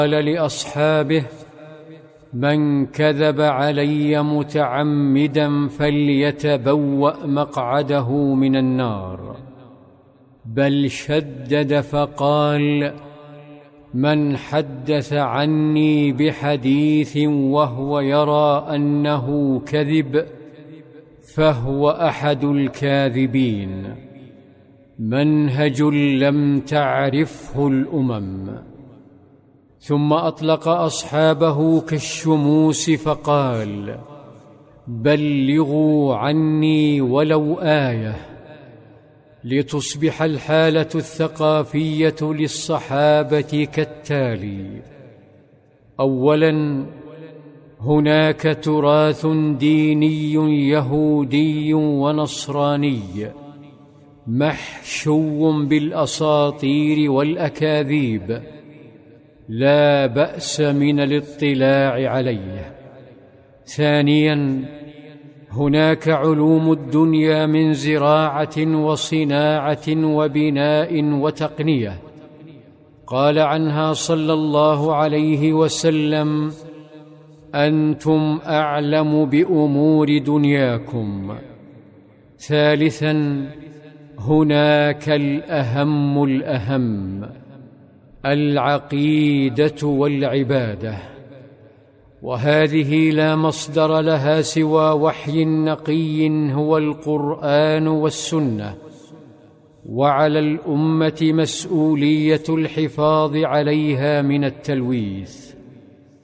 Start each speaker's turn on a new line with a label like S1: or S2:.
S1: قال لأصحابه: من كذب علي متعمدا فليتبوأ مقعده من النار. بل شدد فقال: من حدث عني بحديث وهو يرى أنه كذب فهو أحد الكاذبين. منهج لم تعرفه الأمم. ثم أطلق أصحابه كالشموس فقال: بلغوا عني ولو آية. لتصبح الحالة الثقافية للصحابة كالتالي: أولاً، هناك تراث ديني يهودي ونصراني محشو بالأساطير والأكاذيب، لا بأس من الاطلاع عليه. ثانياً، هناك علوم الدنيا من زراعة وصناعة وبناء وتقنية، قال عنها صلى الله عليه وسلم: أنتم أعلم بأمور دنياكم. ثالثاً، هناك الأهم الأهم، العقيدة والعبادة، وهذه لا مصدر لها سوى وحي نقي هو القرآن والسنة، وعلى الأمة مسؤولية الحفاظ عليها من التلويث.